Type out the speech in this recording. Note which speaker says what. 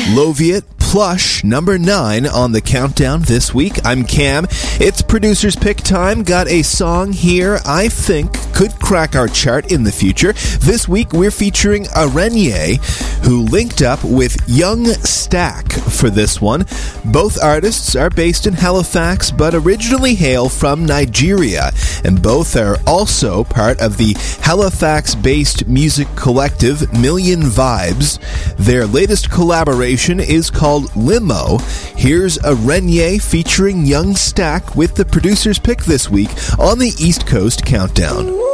Speaker 1: Loviet Plush, number 9 on the countdown this week. I'm Cam. It's producer's pick time. Got a song here I think could crack our chart in the future. This week we're featuring Arenye, who linked up with Young Stack for this one. Both artists are based in Halifax, but originally hail from Nigeria, and both are also part of the Halifax-based music collective Million Vibes. Their latest collaboration is called Limo. Here's Arenye featuring Young Stack with the producer's pick this week on the East Coast Countdown.